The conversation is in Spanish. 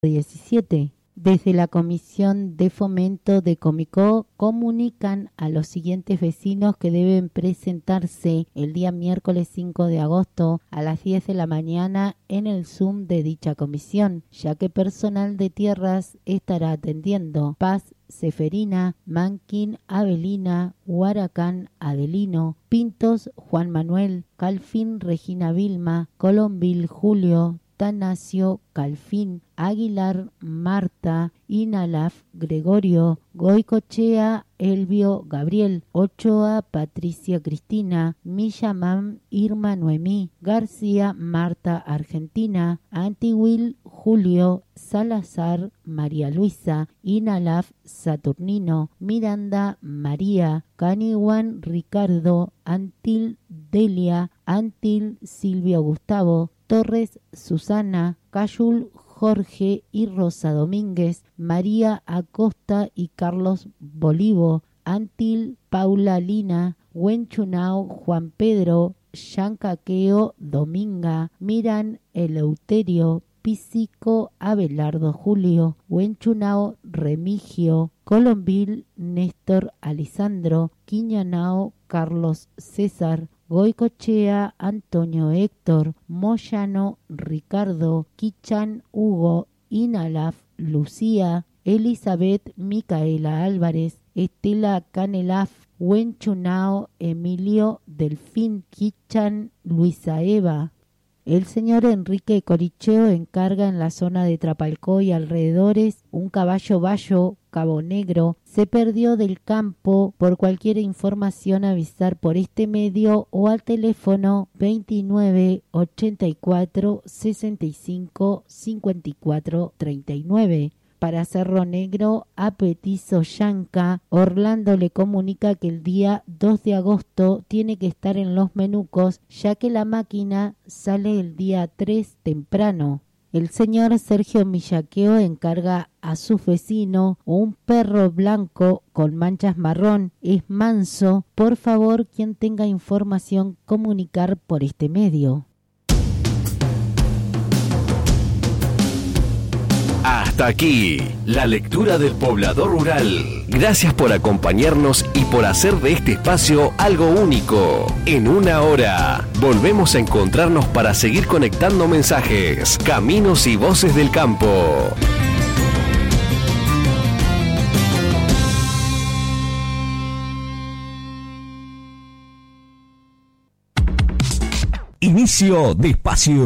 17. Desde la Comisión de Fomento de Comicó comunican a los siguientes vecinos que deben presentarse el día miércoles 5 de agosto a las 10 de la mañana en el Zoom de dicha comisión, ya que personal de tierras estará atendiendo Paz, Seferina, Manquín, Avelina, Huaracán, Adelino, Pintos, Juan Manuel, Calfín, Regina Vilma, Colombil, Julio, Tanacio, Calfín, Aguilar, Marta, Inalaf, Gregorio, Goicochea, Elvio, Gabriel, Ochoa, Patricia, Cristina, Millamán, Irma, Noemí, García, Marta, Argentina, Antihuil, Julio, Salazar, María Luisa, Inalaf, Saturnino, Miranda, María, Caniwan, Ricardo, Antil, Delia, Antil, Silvio, Gustavo, Torres, Susana, Cayul, Jorge y Rosa Domínguez, María Acosta y Carlos Bolivo, Antil, Paula Lina, Huenchunao, Juan Pedro, Yancaqueo, Dominga, Miran, Eleuterio, Pisico, Abelardo Julio, Huenchunao, Remigio, Colombil, Néstor Alisandro, Quiñanao, Carlos César, Goicochea, Antonio Héctor, Moyano, Ricardo, Quichan, Hugo, Inalaf, Lucía, Elizabeth, Micaela Álvarez, Estela Canelaf, Huenchunao, Emilio, Delfín, Quichan, Luisa Eva. El señor Enrique Coricheo encarga en la zona de Trapalcó y alrededores un caballo bayo, Cabo Negro, se perdió del campo. Por cualquier información avisar por este medio o al teléfono 29 84 65 54 39. Para Cerro Negro, a Petizo Yanca, Orlando le comunica que el día 2 de agosto tiene que estar en Los Menucos, ya que la máquina sale el día 3 temprano. El señor Sergio Millaqueo encarga a su vecino un perro blanco con manchas marrón, es manso. Por favor, quien tenga información, comunicar por este medio. Hasta aquí, la lectura del Poblador Rural. Gracias por acompañarnos y por hacer de este espacio algo único. En una hora, volvemos a encontrarnos para seguir conectando mensajes, caminos y voces del campo. Inicio de espacio.